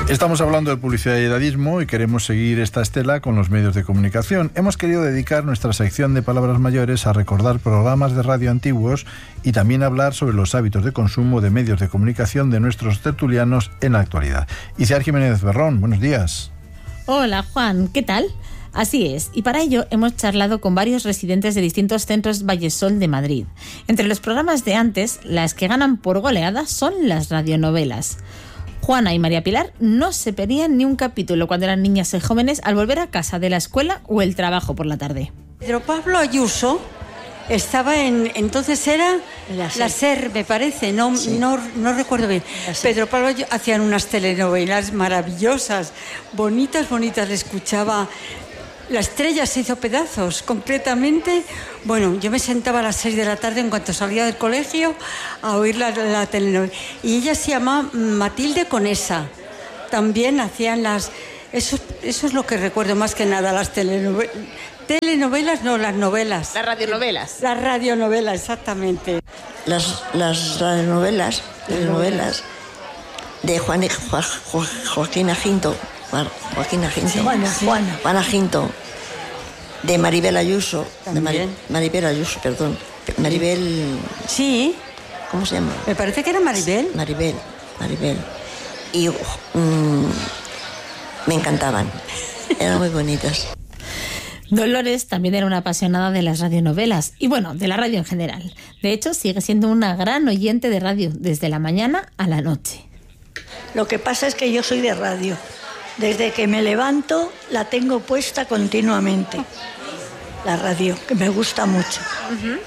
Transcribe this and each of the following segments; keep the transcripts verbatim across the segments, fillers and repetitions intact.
Estamos hablando de publicidad y edadismo y queremos seguir esta estela con los medios de comunicación. Hemos querido dedicar nuestra sección de palabras mayores a recordar programas de radio antiguos y también hablar sobre los hábitos de consumo de medios de comunicación de nuestros tertulianos en la actualidad. Iciar Jiménez Berrón, buenos días. Hola Juan, ¿qué tal? Así es, y para ello hemos charlado con varios residentes de distintos centros Vallesol de Madrid. Entre los programas de antes, las que ganan por goleada son las radionovelas. Juana y María Pilar no se perdían ni un capítulo cuando eran niñas y jóvenes al volver a casa de la escuela o el trabajo por la tarde. Pedro Pablo Ayuso estaba en, entonces era la SER, la SER me parece, no, sí. no, no recuerdo bien. Pedro Pablo Ayuso, hacían unas telenovelas maravillosas, bonitas, bonitas, le escuchaba. La estrella se hizo pedazos, concretamente. Bueno, yo me sentaba a las seis de la tarde en cuanto salía del colegio a oír la, la telenovela. Y ella se llamaba Matilde Conesa. También hacían las... Eso, eso es lo que recuerdo más que nada, las telenovelas. Telenovelas, no, las novelas. Las radionovelas. Las radionovelas, exactamente. Las, las radionovelas, telenovelas de Juan y jo, jo, Joaquín Aginto. Joaquín Aginto. Sí, Juana, Juana. Juana Aginto. De Maribel Ayuso. De Mari, Maribel Ayuso, perdón. Maribel... Sí. ¿Cómo se llama? Me parece que era Maribel. Maribel, Maribel. Y um, me encantaban. Eran muy bonitas. Dolores también era una apasionada de las radionovelas y, bueno, de la radio en general. De hecho, sigue siendo una gran oyente de radio desde la mañana a la noche. Lo que pasa es que yo soy de radio. Desde que me levanto la tengo puesta continuamente, la radio, que me gusta mucho. Uh-huh.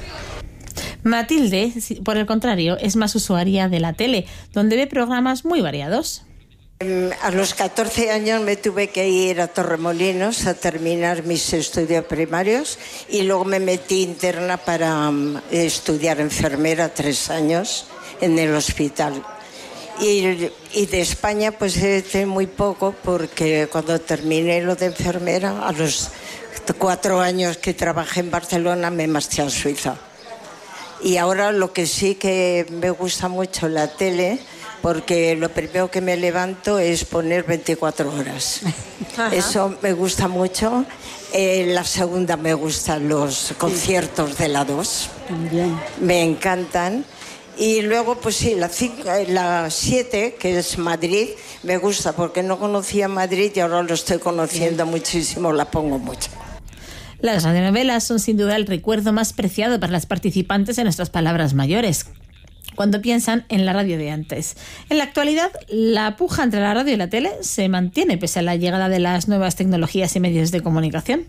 Matilde, por el contrario, es más usuaria de la tele, donde ve programas muy variados. A los catorce años me tuve que ir a Torremolinos a terminar mis estudios primarios y luego me metí interna para estudiar enfermera tres años en el hospital. Y, y de España pues he hecho muy poco porque cuando terminé lo de enfermera, a los cuatro años que trabajé en Barcelona me marché a Suiza. Y ahora lo que sí que me gusta mucho la tele, porque lo primero que me levanto es poner veinticuatro horas. Ajá. Eso me gusta mucho. Eh, la segunda me gustan los conciertos de la dos. También. Me encantan. Y luego, pues sí, la, cinco, la siete, que es Madrid, me gusta porque no conocía Madrid y ahora lo estoy conociendo muchísimo, la pongo mucho. Las radionovelas son sin duda el recuerdo más preciado para las participantes en nuestras palabras mayores, cuando piensan en la radio de antes. En la actualidad, la puja entre la radio y la tele se mantiene pese a la llegada de las nuevas tecnologías y medios de comunicación.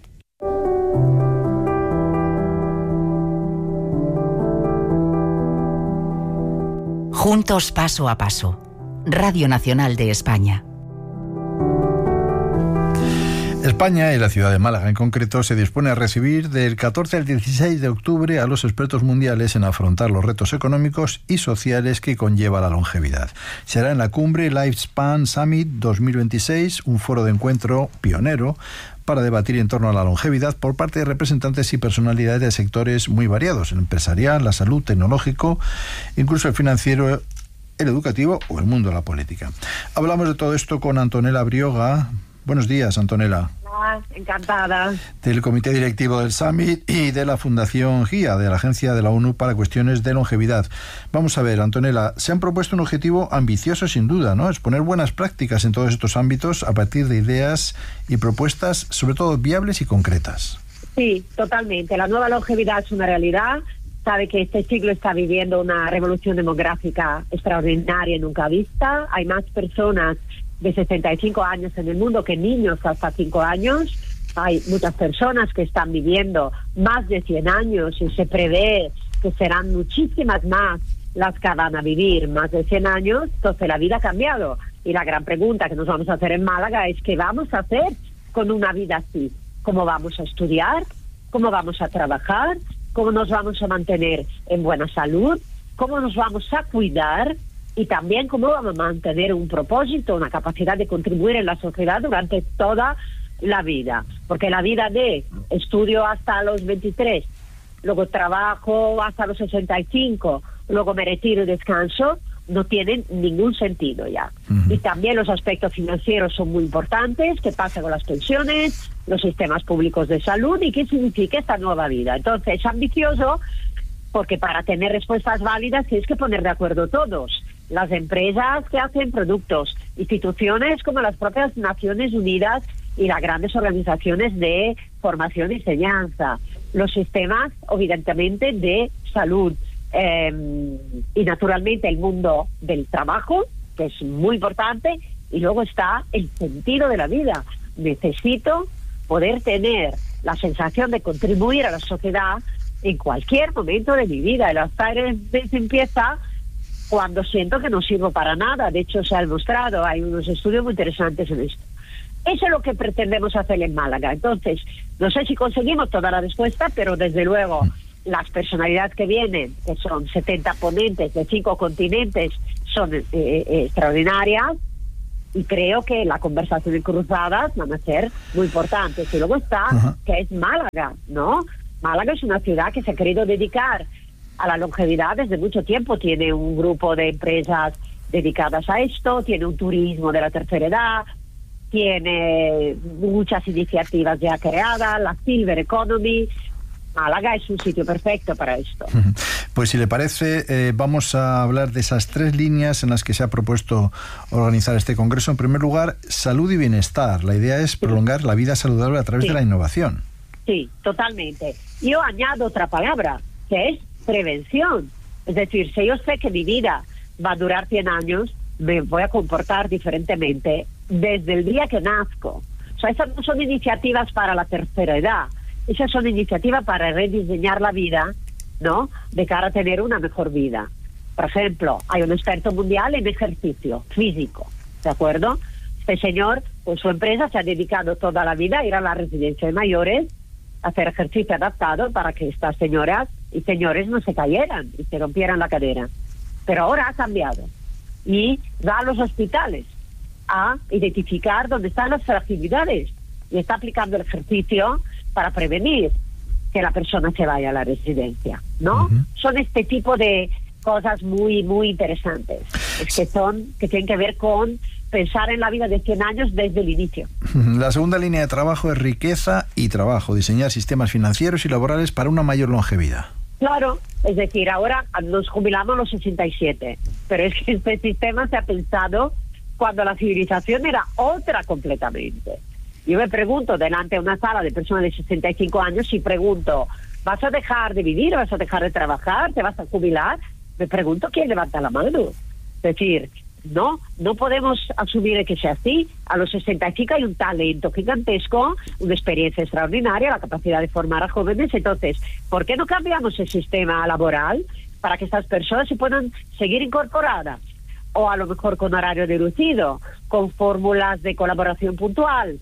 Juntos paso a paso. Radio Nacional de España. España, y la ciudad de Málaga en concreto, se dispone a recibir del catorce al dieciséis de octubre a los expertos mundiales en afrontar los retos económicos y sociales que conlleva la longevidad. Será en la cumbre Lifespan Summit dos mil veintiséis, un foro de encuentro pionero para debatir en torno a la longevidad por parte de representantes y personalidades de sectores muy variados, el empresarial, la salud, tecnológico, incluso el financiero, el educativo o el mundo de la política. Hablamos de todo esto con Antonella Brioga. Buenos días, Antonella. Ah, encantada. Del Comité Directivo del Summit y de la Fundación G I A, de la Agencia de la ONU para Cuestiones de Longevidad. Vamos a ver, Antonella, se han propuesto un objetivo ambicioso sin duda, ¿no? Es poner buenas prácticas en todos estos ámbitos a partir de ideas y propuestas, sobre todo viables y concretas. Sí, totalmente. La nueva longevidad es una realidad. Sabe que este siglo está viviendo una revolución demográfica extraordinaria y nunca vista. Hay más personas de sesenta y cinco años en el mundo que niños hasta cinco años. Hay muchas personas que están viviendo más de cien años y se prevé que serán muchísimas más las que van a vivir más de cien años. Entonces la vida ha cambiado y la gran pregunta que nos vamos a hacer en Málaga es ¿qué vamos a hacer con una vida así? ¿Cómo vamos a estudiar? ¿Cómo vamos a trabajar? ¿Cómo nos vamos a mantener en buena salud? ¿Cómo nos vamos a cuidar? Y también cómo vamos a mantener un propósito, una capacidad de contribuir en la sociedad durante toda la vida. Porque la vida de estudio hasta los veintitrés, luego trabajo hasta los sesenta y cinco, luego me retiro y descanso, no tienen ningún sentido ya. Uh-huh. Y también los aspectos financieros son muy importantes. ¿Qué pasa con las pensiones, los sistemas públicos de salud y qué significa esta nueva vida? Entonces es ambicioso porque para tener respuestas válidas tienes que poner de acuerdo todos. Las empresas que hacen productos, instituciones como las propias Naciones Unidas y las grandes organizaciones de formación y enseñanza, los sistemas, evidentemente, de salud, eh, y naturalmente el mundo del trabajo, que es muy importante, y luego está el sentido de la vida. Necesito poder tener la sensación de contribuir a la sociedad en cualquier momento de mi vida. El Alzheimer empieza cuando siento que no sirvo para nada. De hecho, se ha demostrado, hay unos estudios muy interesantes en esto. Eso es lo que pretendemos hacer en Málaga. Entonces, no sé si conseguimos toda la respuesta, pero desde luego las personalidades que vienen, que son setenta ponentes de cinco continentes, son eh, eh, extraordinarias, y creo que la conversación en cruzadas van a ser muy importantes. Y luego está, uh-huh. que es Málaga, ¿no? Málaga es una ciudad que se ha querido dedicar a la longevidad desde mucho tiempo. Tiene un grupo de empresas dedicadas a esto, tiene un turismo de la tercera edad, tiene muchas iniciativas ya creadas, la Silver Economy. Málaga es un sitio perfecto para esto. Pues si le parece, eh, vamos a hablar de esas tres líneas en las que se ha propuesto organizar este congreso. En primer lugar, salud y bienestar. La idea es prolongar la vida saludable a través sí. de la innovación. Sí, totalmente. Yo añado otra palabra, que es prevención. Es decir, si yo sé que mi vida va a durar cien años, me voy a comportar diferentemente desde el día que nazco. O sea, esas no son iniciativas para la tercera edad. Esas son iniciativas para rediseñar la vida, ¿no?, de cara a tener una mejor vida. Por ejemplo, hay un experto mundial en ejercicio físico, ¿de acuerdo? Este señor, con su empresa, se ha dedicado toda la vida a ir a la residencia de mayores, a hacer ejercicio adaptado para que estas señoras y señores no se cayeran y se rompieran la cadera. Pero ahora ha cambiado y va a los hospitales a identificar dónde están las fragilidades y está aplicando el ejercicio para prevenir que la persona se vaya a la residencia, ¿no? Uh-huh. Son este tipo de cosas muy, muy interesantes, es que son, que tienen que ver con pensar en la vida de cien años desde el inicio. La segunda línea de trabajo es riqueza y trabajo, diseñar sistemas financieros y laborales para una mayor longevidad. Claro, es decir, ahora nos jubilamos a los sesenta y siete, pero es que este sistema se ha pensado cuando la civilización era otra completamente. Yo me pregunto, delante de una sala de personas de sesenta y cinco años, si pregunto, ¿vas a dejar de vivir? ¿Vas a dejar de trabajar? ¿Te vas a jubilar? Me pregunto quién levanta la mano. Es decir, no, no podemos asumir que sea así. A los sesenta y cinco hay un talento gigantesco, una experiencia extraordinaria, la capacidad de formar a jóvenes. Entonces, ¿por qué no cambiamos el sistema laboral para que estas personas se puedan seguir incorporadas? O a lo mejor con horario reducido, con fórmulas de colaboración puntual,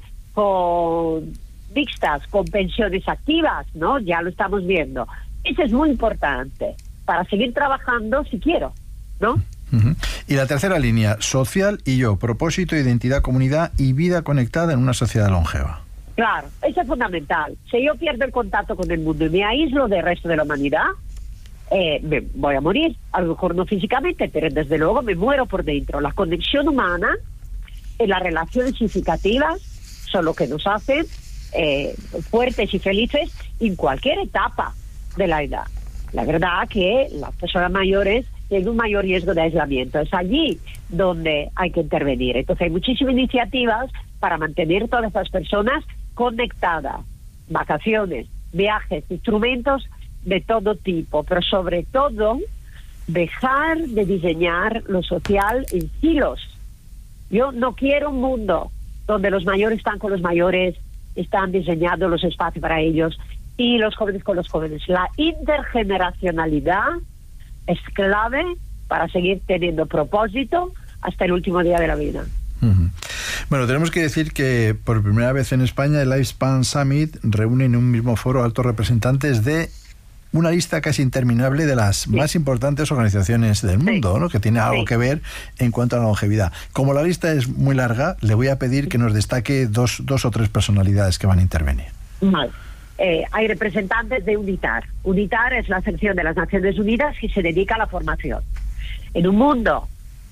con mixtas, con pensiones activas, ¿no? Ya lo estamos viendo. Eso es muy importante para seguir trabajando si quiero, ¿no? Uh-huh. Y la tercera línea, social y yo, propósito, identidad, comunidad y vida conectada en una sociedad longeva. Claro, eso es fundamental. Si yo pierdo el contacto con el mundo y me aíslo del resto de la humanidad, eh, me voy a morir. A lo mejor no físicamente, pero desde luego me muero por dentro. La conexión humana y las relaciones significativas son lo que nos hacen eh, fuertes y felices en cualquier etapa de la edad. La verdad que las personas mayores tienen un mayor riesgo de aislamiento. Es allí donde hay que intervenir. Entonces hay muchísimas iniciativas para mantener todas estas personas conectadas. Vacaciones, viajes, instrumentos de todo tipo, pero sobre todo dejar de diseñar lo social en silos. Yo no quiero un mundo donde los mayores están con los mayores, están diseñando los espacios para ellos, y los jóvenes con los jóvenes. La intergeneracionalidad es clave para seguir teniendo propósito hasta el último día de la vida. Uh-huh. Bueno, tenemos que decir que por primera vez en España el Lifespan Summit reúne en un mismo foro altos representantes de una lista casi interminable de las sí. más importantes organizaciones del mundo, sí. ¿no?, que tiene algo sí. que ver en cuanto a la longevidad. Como la lista es muy larga, le voy a pedir que nos destaque dos, dos o tres personalidades que van a intervenir. Vale. Eh, hay representantes de UNITAR. UNITAR es la sección de las Naciones Unidas que se dedica a la formación. En un mundo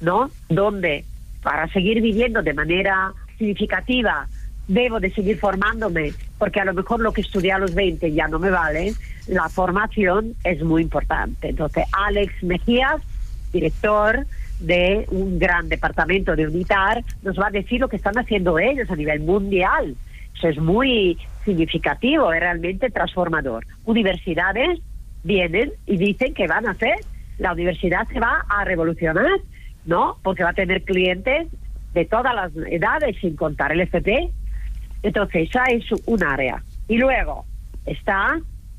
¿no? Donde para seguir viviendo de manera significativa debo de seguir formándome, porque a lo mejor lo que estudié a los veinte ya no me vale. La formación es muy importante. Entonces, Alex Mejías, director de un gran departamento de UNITAR, nos va a decir lo que están haciendo ellos a nivel mundial. Eso es muy significativo, es realmente transformador. Universidades vienen y dicen que van a hacer, la universidad se va a revolucionar, ¿no? Porque va a tener clientes de todas las edades, sin contar el F P. Entonces, esa es un área. Y luego está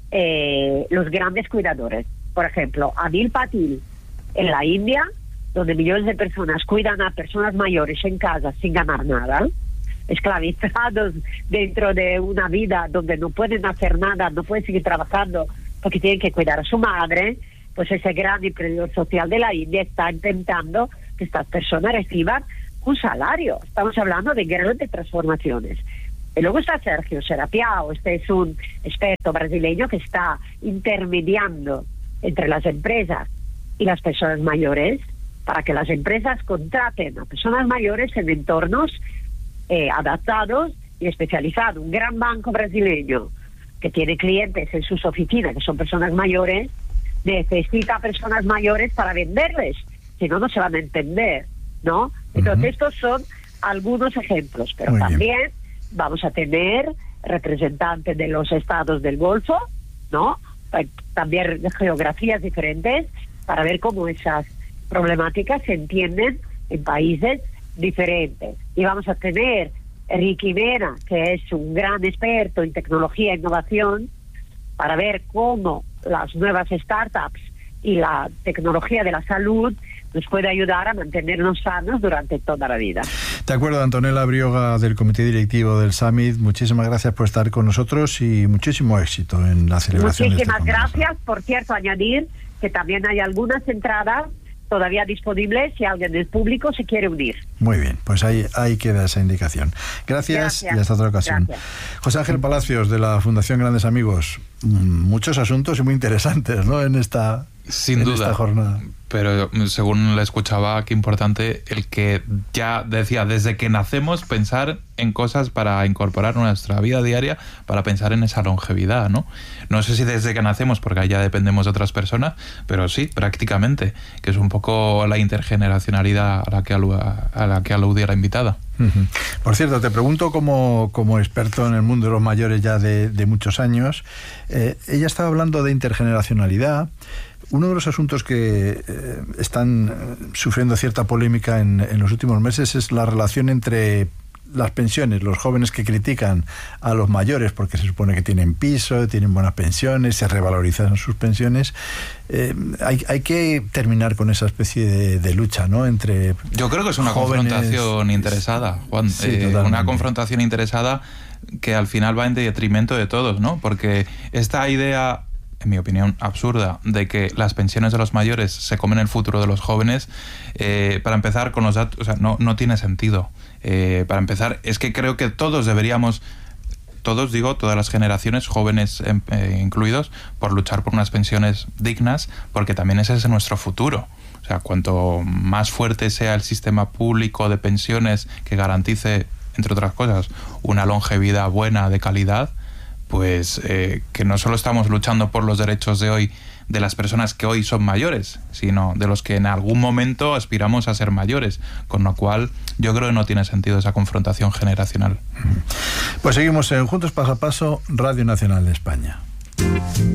eh, los grandes cuidadores. Por ejemplo, Anil Patil, en la India, donde millones de personas cuidan a personas mayores en casa sin ganar nada, esclavizados dentro de una vida donde no pueden hacer nada, no pueden seguir trabajando porque tienen que cuidar a su madre, pues ese gran emprendedor social de la India está intentando que estas personas reciban un salario. Estamos hablando de grandes transformaciones. Y luego está Sergio Serapiao, este es un experto brasileño que está intermediando entre las empresas y las personas mayores para que las empresas contraten a personas mayores en entornos eh, adaptados y especializados. Un gran banco brasileño que tiene clientes en sus oficinas que son personas mayores, necesita personas mayores para venderles, si no, no se van a entender, ¿no? Entonces, uh-huh. estos son algunos ejemplos, pero Muy también bien. Vamos a tener representantes de los estados del Golfo, ¿no? También de geografías diferentes, para ver cómo esas problemáticas se entienden en países diferentes. Y vamos a tener Ricky Mena, que es un gran experto en tecnología e innovación, para ver cómo las nuevas startups y la tecnología de la salud nos puede ayudar a mantenernos sanos durante toda la vida. De acuerdo, Antonella Brioga, del Comité Directivo del Summit, muchísimas gracias por estar con nosotros y muchísimo éxito en la celebración. Muchísimas de este gracias. Por cierto, añadir que también hay algunas entradas todavía disponibles si alguien del público se quiere unir. Muy bien, pues ahí, ahí queda esa indicación. Gracias, gracias. Y hasta otra ocasión. Gracias. José Ángel Palacios, de la Fundación Grandes Amigos. Muchos asuntos y muy interesantes, ¿no?, en esta, Sin en duda. esta jornada. Pero según le escuchaba, qué importante el que ya decía, desde que nacemos, pensar en cosas para incorporar en nuestra vida diaria, para pensar en esa longevidad, ¿no? No sé si desde que nacemos, porque ya dependemos de otras personas, pero sí, prácticamente, que es un poco la intergeneracionalidad a la que, alu- a la que aludía la invitada. Uh-huh. Por cierto, te pregunto como, como experto en el mundo de los mayores ya de, de muchos años, eh, ella estaba hablando de intergeneracionalidad. Uno de los asuntos que eh, están eh, sufriendo cierta polémica en, en los últimos meses es la relación entre las pensiones, los jóvenes que critican a los mayores porque se supone que tienen piso, tienen buenas pensiones, se revalorizan sus pensiones. Eh, hay, hay que terminar con esa especie de, de lucha, ¿no?, entre Yo creo que es una jóvenes... confrontación interesada, Juan. Sí, eh, una confrontación interesada que al final va en detrimento de todos, ¿no? Porque esta idea, en mi opinión, absurda, de que las pensiones de los mayores se comen el futuro de los jóvenes, eh, para empezar con los datos, o sea, no, no tiene sentido. Eh, para empezar, es que creo que todos deberíamos, todos digo, todas las generaciones, jóvenes eh, incluidos, por luchar por unas pensiones dignas, porque también ese es nuestro futuro. O sea, cuanto más fuerte sea el sistema público de pensiones que garantice, entre otras cosas, una longevidad buena, de calidad, pues eh, que no solo estamos luchando por los derechos de hoy de las personas que hoy son mayores, sino de los que en algún momento aspiramos a ser mayores, con lo cual yo creo que no tiene sentido esa confrontación generacional. Pues seguimos en Juntos Paso a Paso, Radio Nacional de España.